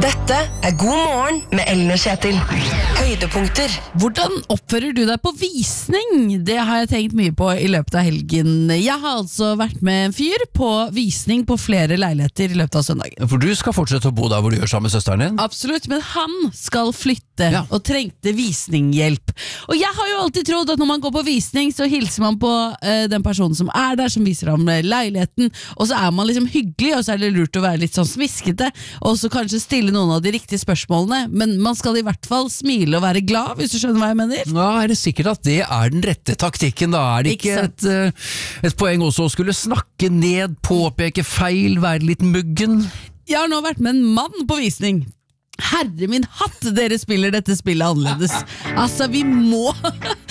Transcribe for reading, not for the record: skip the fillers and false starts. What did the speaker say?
Dette God morgen med Ellen og Kjetil. Høydepunkter. Hvordan oppfører du deg på visning? Det har jeg tenkt mye på i løpet av helgen. Jeg har altså vært med en fyr på visning på flere leiligheter i løpet av søndagen. For du skal fortsette å bo der hvor du gjør sammen med søsteren din? Absolutt, men han skal flytte og trengte visninghjelp. Og jeg har jo alltid trodd at når man går på visning, så hilser man på den personen som er der, som viser ham leiligheten, og så er man liksom hyggelig, og så er det lurt å være litt sånn smiskete, og så kanskje stille noen av de riktige spørsmålene, men man skal i hvert fall smile og være glad, hvis du skjønner hva jeg mener. Ja, er det sikkert at det er den rette taktikken da? Er det ikke et poeng også å skulle snakke ned, påpeke feil, være litt muggen? Jeg har nå vært med en mann på visning. Herre min hatt, dere spiller dette spillet annerledes. Altså, vi må